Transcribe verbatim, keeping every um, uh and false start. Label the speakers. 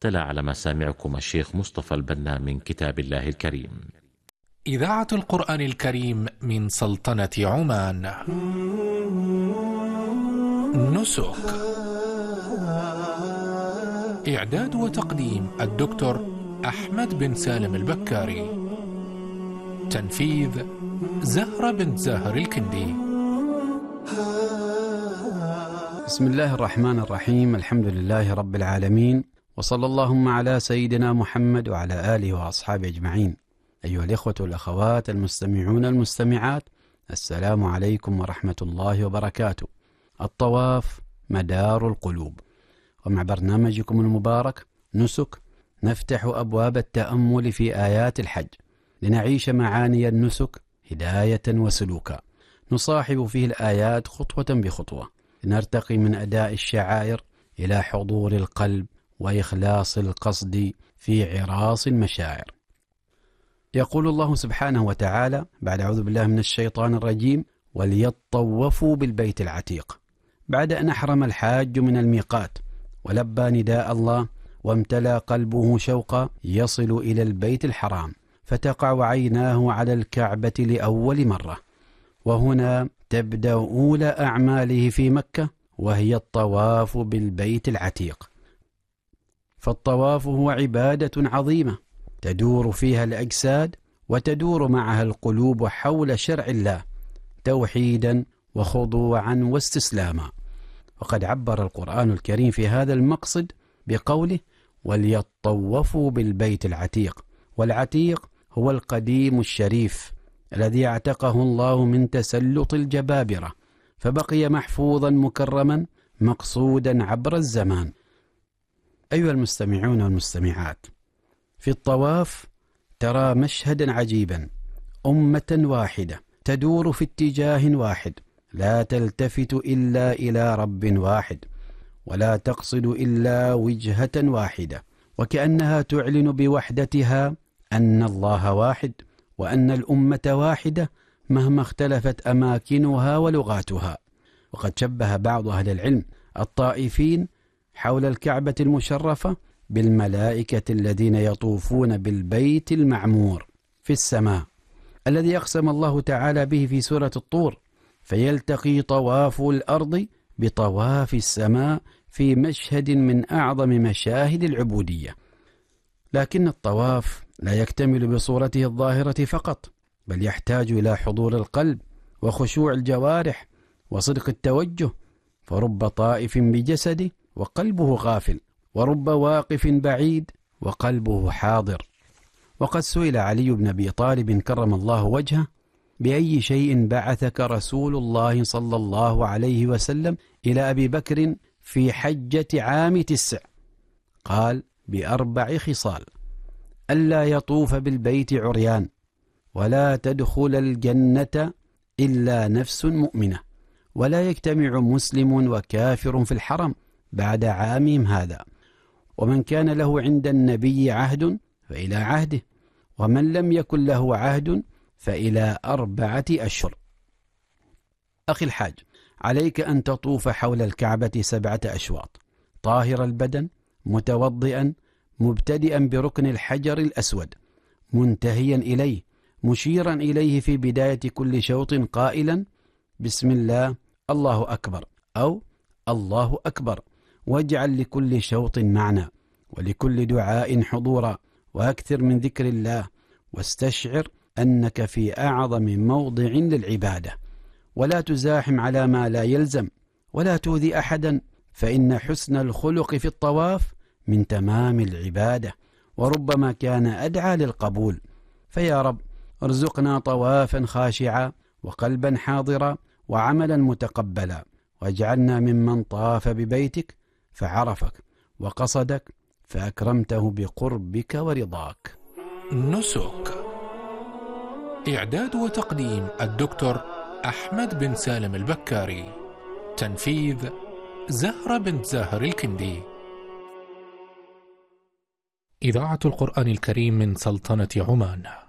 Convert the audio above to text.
Speaker 1: تلا على مسامعكم الشيخ مصطفى البنا من كتاب الله الكريم.
Speaker 2: إذاعة القرآن الكريم من سلطنة عمان. نسك. إعداد وتقديم الدكتور أحمد بن سالم البكاري. تنفيذ زهرة بنت زاهر الكندي.
Speaker 3: بسم الله الرحمن الرحيم. الحمد لله رب العالمين، وصلى اللهم على سيدنا محمد وعلى آله وأصحابه أجمعين. أيها الإخوة والأخوات المستمعون المستمعات، السلام عليكم ورحمة الله وبركاته. الطواف مدار القلوب، ومع برنامجكم المبارك نسك نفتح أبواب التأمل في آيات الحج لنعيش معاني النسك هداية وسلوكا، نصاحب فيه الآيات خطوة بخطوة لنرتقي من أداء الشعائر إلى حضور القلب وإخلاص القصد في عراس المشاعر. يقول الله سبحانه وتعالى بعد أعوذ بالله من الشيطان الرجيم: وليطوفوا بالبيت العتيق، بعد أن أحرم الحاج من الميقات ولبى نداء الله وامتلأ قلبه شوقا يصل إلى البيت الحرام، فتقع عيناه على الكعبة لأول مرة، وهنا تبدأ أولى أعماله في مكة، وهي الطواف بالبيت العتيق. فالطواف هو عبادة عظيمة تدور فيها الأجساد وتدور معها القلوب حول شرع الله توحيدا وخضوعا واستسلاما. وقد عبر القرآن الكريم في هذا المقصد بقوله: وليطوفوا بالبيت العتيق. والعتيق هو القديم الشريف الذي اعتقه الله من تسلط الجبابرة، فبقي محفوظا مكرما مقصودا عبر الزمان. أيها المستمعون والمستمعات، في الطواف ترى مشهدا عجيبا: أمة واحدة تدور في اتجاه واحد، لا تلتفت إلا إلى رب واحد، ولا تقصد إلا وجهة واحدة، وكأنها تعلن بوحدتها أن الله واحد، وأن الأمة واحدة مهما اختلفت أماكنها ولغاتها. وقد شبه بعض أهل العلم الطائفين حول الكعبة المشرفة بالملائكة الذين يطوفون بالبيت المعمور في السماء، الذي أقسم الله تعالى به في سورة الطور: فيلتقي طواف الأرض بطواف السماء في مشهد من أعظم مشاهد العبودية. لكن الطواف لا يكتمل بصورته الظاهرة فقط، بل يحتاج إلى حضور القلب وخشوع الجوارح وصدق التوجه، فرب طائف بجسده وقلبه غافل، ورب واقف بعيد وقلبه حاضر. وقد سئل علي بن أبي طالب كرم الله وجهه: بأي شيء بعثك رسول الله صلى الله عليه وسلم إلى أبي بكر في حجة عام تسع؟ قال: بأربع خصال: ألا يطوف بالبيت عريان، ولا تدخل الجنة إلا نفس مؤمنة، ولا يجتمع مسلم وكافر في الحرم بعد عامهم هذا، ومن كان له عند النبي عهد فإلى عهده، ومن لم يكن له عهد فإلى أربعة أشهر. أخي الحاج، عليك أن تطوف حول الكعبة سبعة أشواط، طاهر البدن، متوضئا، مبتدئا بركن الحجر الأسود، منتهيا إليه، مشيرا إليه في بداية كل شوط قائلا: بسم الله، الله أكبر، أو الله أكبر، واجعل لكل شوط معنى ولكل دعاء حضورا، وأكثر من ذكر الله، واستشعر أنك في أعظم موضع للعبادة، ولا تزاحم على ما لا يلزم، ولا تؤذي أحدا، فإن حسن الخلق في الطواف من تمام العبادة، وربما كان أدعى للقبول. فيا رب ارزقنا طوافا خاشعا وقلبا حاضرا وعملا متقبلا، واجعلنا ممن طاف ببيتك فعرفك وقصدك فأكرمته بقربك ورضاك.
Speaker 2: نسك. إعداد وتقديم الدكتور أحمد بن سالم البكاري. تنفيذ زهرة بنت زاهر الكندي. إذاعة القرآن الكريم من سلطنة عمان.